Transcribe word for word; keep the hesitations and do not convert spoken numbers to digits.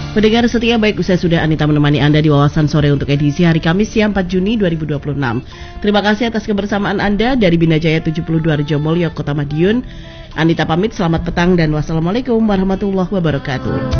Pendengar setia, baik usai sudah Anita menemani Anda di Wawasan Sore untuk edisi hari Kamis siang empat Juni dua ribu dua puluh enam. Terima kasih atas kebersamaan Anda dari Bina Jaya tujuh puluh dua Rejomolyo, Kota Madiun. Anita pamit, selamat petang dan wassalamualaikum warahmatullahi wabarakatuh.